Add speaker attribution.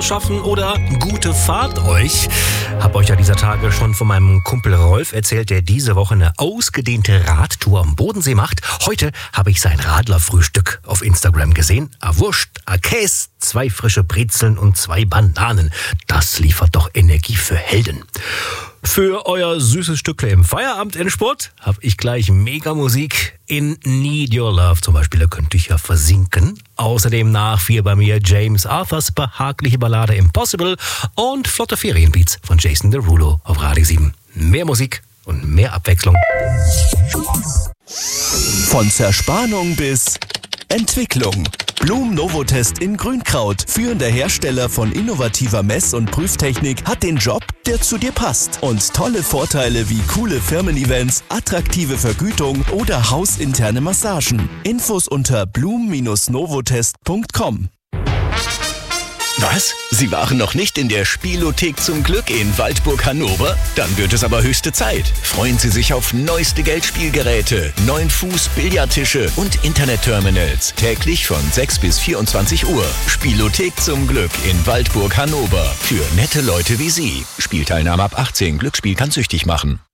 Speaker 1: schaffen oder gute Fahrt euch. Hab euch ja dieser Tage schon von meinem Kumpel Rolf erzählt, der diese Woche eine ausgedehnte Radtour am Bodensee macht. Heute habe ich sein Radlerfrühstück auf Instagram gesehen. A Wurst, a Käse, 2 frische Brezeln und 2 Bananen. Das liefert doch Energie für Helden. Für euer süßes Stückle im Feierabendendsport habe ich gleich Mega-Musik. In Need Your Love zum Beispiel, da könnte ich ja versinken. Außerdem nach 4 bei mir James Arthurs behagliche Ballade Impossible und flotte Ferienbeats von Jason Derulo auf Radio 7. Mehr Musik und mehr Abwechslung.
Speaker 2: Von Zerspannung bis Entwicklung. Blum Novotest in Grünkraut, führender Hersteller von innovativer Mess- und Prüftechnik, hat den Job, der zu dir passt. Und tolle Vorteile wie coole Firmen-Events, attraktive Vergütung oder hausinterne Massagen. Infos unter blum-novotest.com.
Speaker 3: Was? Sie waren noch nicht in der Spielothek zum Glück in Waldburg Hannover? Dann wird es aber höchste Zeit. Freuen Sie sich auf neueste Geldspielgeräte, 9-Fuß-Billardtische und Internetterminals. Täglich von 6 bis 24 Uhr. Spielothek zum Glück in Waldburg Hannover. Für nette Leute wie Sie. Spielteilnahme ab 18. Glücksspiel kann süchtig machen.